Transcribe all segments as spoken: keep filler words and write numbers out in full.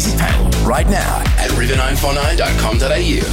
easy pay right now at river nine four nine dot com dot a u.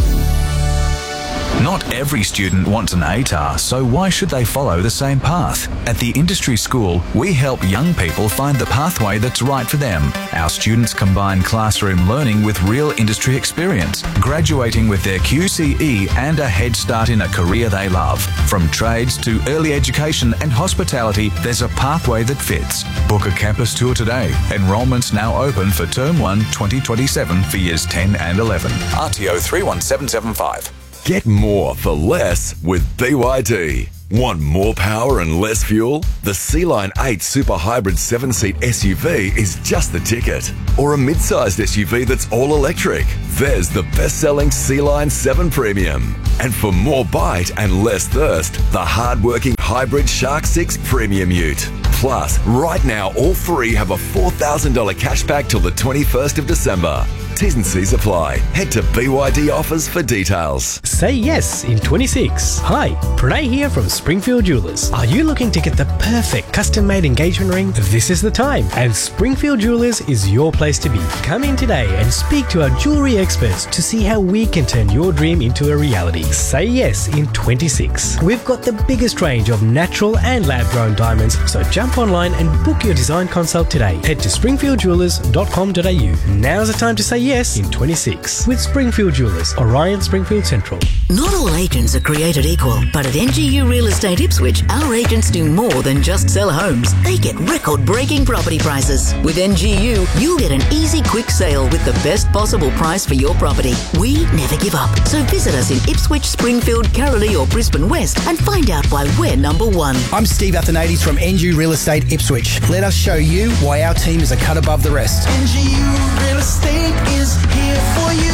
Not every student wants an A T A R, so why should they follow the same path? At the Industry School, we help young people find the pathway that's right for them. Our students combine classroom learning with real industry experience, graduating with their Q C E and a head start in a career they love. From trades to early education and hospitality, there's a pathway that fits. Book a campus tour today. Enrolment's now open for Term one twenty twenty-seven for Years ten and eleven. R T O three one seven seven five. Get more for less with B Y D. Want more power and less fuel? The C-Line eight Super Hybrid seven-seat S U V is just the ticket. Or a mid-sized S U V that's all electric. There's the best-selling C-Line seven Premium. And for more bite and less thirst, the hard-working hybrid Shark six Premium Ute. Plus, right now, all three have a four thousand dollars cashback till the twenty-first of December. T's and C's apply. Head to B Y D Offers for details. Say yes in twenty-six. Hi, Pranay here from Springfield Jewelers. Are you looking to get the perfect custom-made engagement ring? This is the time, and Springfield Jewelers is your place to be. Come in today and speak to our jewellery experts to see how we can turn your dream into a reality. Say yes in twenty-six. We've got the biggest range of natural and lab-grown diamonds, so jump online and book your design consult today. Head to springfield jewelers dot com dot a u. Now's the time to say yes in twenty-six with Springfield Jewelers, Orion Springfield Central. Not all agents are created equal, but at N G U Real Estate Ipswich, our agents do more than just sell homes. They get record-breaking property prices. With N G U, you'll get an easy, quick sale with the best possible price for your property. We never give up, so visit us in Ipswich, Springfield, Caroli or Brisbane West and find out why we're number one. I'm Steve Athanades from N G U Real Estate Ipswich. Let us show you why our team is a cut above the rest. N G U Real Estate is here for you.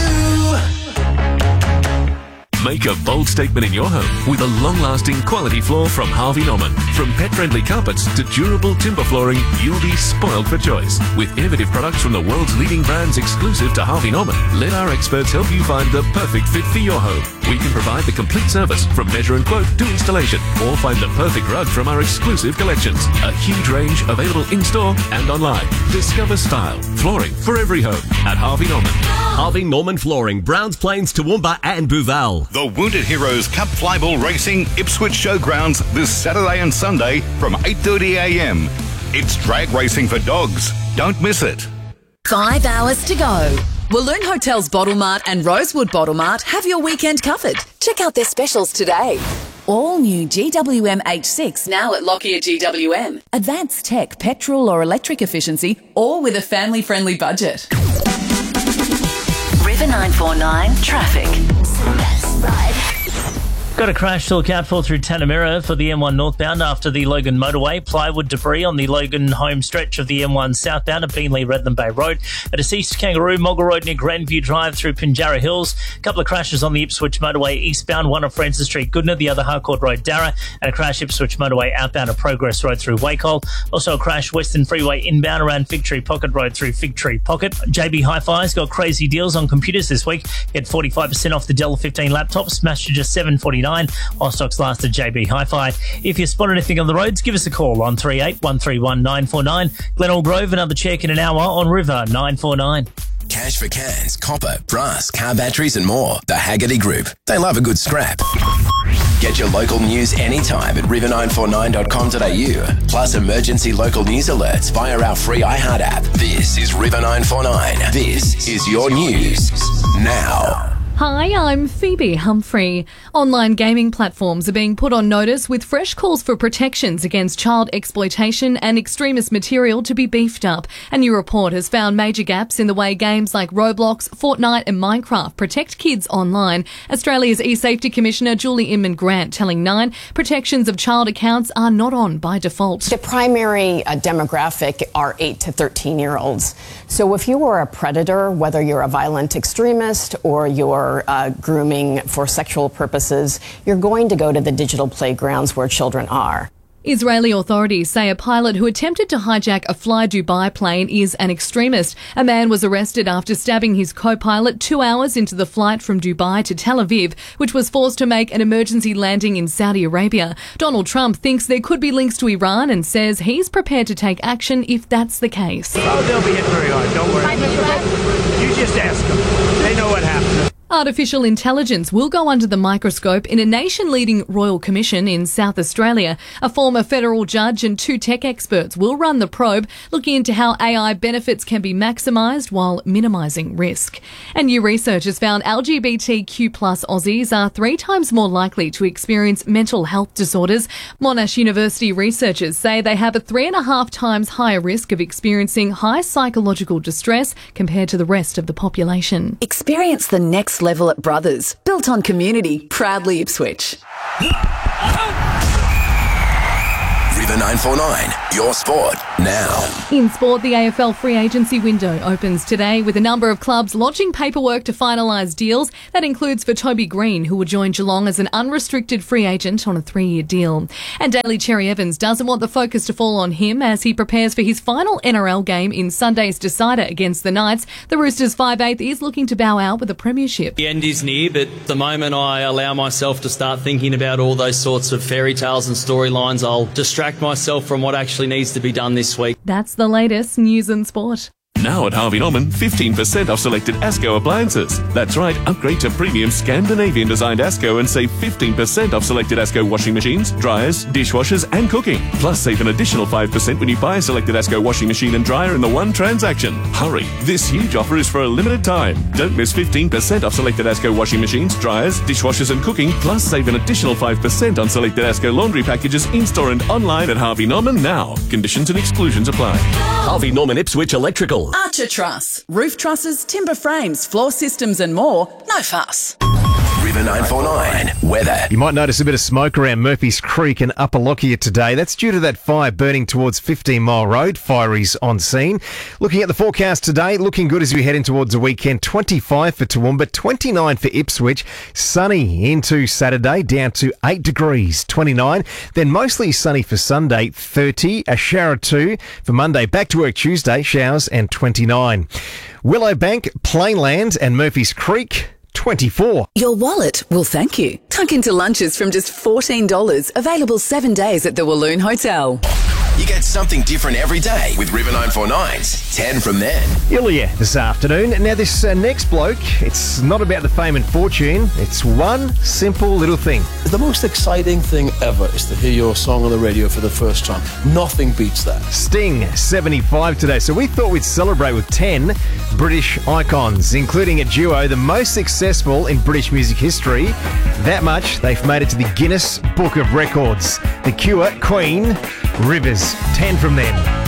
Make a bold statement in your home with a long-lasting quality floor from Harvey Norman. From pet-friendly carpets to durable timber flooring, you'll be spoiled for choice. With innovative products from the world's leading brands exclusive to Harvey Norman, let our experts help you find the perfect fit for your home. We can provide the complete service from measure and quote to installation, or find the perfect rug from our exclusive collections. A huge range available in-store and online. Discover style, flooring for every home at Harvey Norman. Harvey Norman Flooring, Browns Plains, Toowoomba and Booval. The Wounded Heroes Cup Flyball Racing Ipswich Showgrounds this Saturday and Sunday from eight thirty a m. It's drag racing for dogs. Don't miss it. Five hours to go. Walloon Hotels Bottle Mart and Rosewood Bottle Mart have your weekend covered. Check out their specials today. All new G W M H six now at Lockyer G W M. Advanced tech, petrol or electric efficiency, all with a family-friendly budget. River nine four nine traffic. Got a crash to look out for through Tanamera for the M one northbound after the Logan motorway. Plywood debris on the Logan home stretch of the M one southbound at Beenleigh Redland Bay Road. A deceased kangaroo, Moggle Road near Grandview Drive through Pinjarra Hills. A couple of crashes on the Ipswich motorway eastbound, one on Francis Street Goodna, the other Harcourt Road Darra, and a crash Ipswich motorway outbound of Progress Road through Wacol. Also a crash Western Freeway inbound around Fig Tree Pocket Road through Fig Tree Pocket. J B Hi-Fi's got crazy deals on computers this week. Get forty-five percent off the Dell fifteen laptop, smashed to just seven forty-nine. While stocks last at J B Hi-Fi. If you spot anything on the roads, give us a call on three eight one three one nine four nine. Glenelg Grove, another check in an hour on River nine four nine. Cash for cans, copper, brass, car batteries and more. The Haggerty Group. They love a good scrap. Get your local news anytime at river nine four nine dot com dot a u. Plus emergency local news alerts via our free iHeart app. This is River nine four nine. This is your news now. Hi, I'm Phoebe Humphrey. Online gaming platforms are being put on notice with fresh calls for protections against child exploitation and extremist material to be beefed up. A new report has found major gaps in the way games like Roblox, Fortnite and Minecraft protect kids online. Australia's eSafety Commissioner Julie Inman-Grant telling Nine protections of child accounts are not on by default. The primary uh, demographic are eight to thirteen year olds. So if you are a predator, whether you're a violent extremist or you're Uh, grooming for sexual purposes, you're going to go to the digital playgrounds where children are. Israeli authorities say a pilot who attempted to hijack a Fly Dubai plane is an extremist. A man was arrested after stabbing his co-pilot two hours into the flight from Dubai to Tel Aviv, which was forced to make an emergency landing in Saudi Arabia. Donald Trump thinks there could be links to Iran and says he's prepared to take action if that's the case. Oh, they'll be hit very hard. Don't worry. You just ask them. They know what happened. Artificial intelligence will go under the microscope in a nation-leading royal commission in South Australia. A former federal judge and two tech experts will run the probe, looking into how A I benefits can be maximised while minimising risk. And new research has found L G B T Q plus Aussies are three times more likely to experience mental health disorders. Monash University researchers say they have a three and a half times higher risk of experiencing high psychological distress compared to the rest of the population. Experience the next level at Brothers, built on community, proudly Ipswich. River nine four nine, your sport now. In sport, the A F L free agency window opens today with a number of clubs lodging paperwork to finalise deals. That includes for Toby Green, who will join Geelong as an unrestricted free agent on a three-year deal. And Daly Cherry Evans doesn't want the focus to fall on him as he prepares for his final N R L game in Sunday's decider against the Knights. The Roosters five eighth is looking to bow out with a premiership. The end is near, but the moment I allow myself to start thinking about all those sorts of fairy tales and storylines, I'll distract myself from what actually needs to be done this week. That's the latest news and sport. Now at Harvey Norman, fifteen percent off selected ASCO appliances. That's right, upgrade to premium Scandinavian designed ASCO and save fifteen percent off selected ASCO washing machines, dryers, dishwashers and cooking. Plus save an additional five percent when you buy a selected ASCO washing machine and dryer in the one transaction. Hurry, this huge offer is for a limited time. Don't miss fifteen percent off selected ASCO washing machines, dryers, dishwashers and cooking. Plus save an additional five percent on selected ASCO laundry packages in-store and online at Harvey Norman now. Conditions and exclusions apply. Harvey Norman Ipswich Electrical. Archer Truss. Roof trusses, timber frames, floor systems and more. No fuss. River nine four nine, weather. You might notice a bit of smoke around Murphy's Creek and Upper Lockyer today. That's due to that fire burning towards fifteen mile Road. Fireys on scene. Looking at the forecast today, looking good as we head in towards the weekend. twenty-five for Toowoomba, twenty-nine for Ipswich. Sunny into Saturday, down to eight degrees, twenty-nine. Then mostly sunny for Sunday, thirty. A shower or two for Monday. Back to work Tuesday, showers and twenty-nine. Willowbank, Plainland and Murphy's Creek, twenty-four. Your wallet will thank you. Tuck into lunches from just fourteen dollars. Available seven days at the Walloon Hotel. You get something different every day with River nine four nine's ten from then. Ilya this afternoon. Now this uh, next bloke, it's not about the fame and fortune. It's one simple little thing. The most exciting thing ever is to hear your song on the radio for the first time. Nothing beats that. Sting, seventy-five today. So we thought we'd celebrate with ten British icons, including a duo the most successful in British music history. That much, they've made it to the Guinness Book of Records. The Cure, Queen, Rivers. ten from them.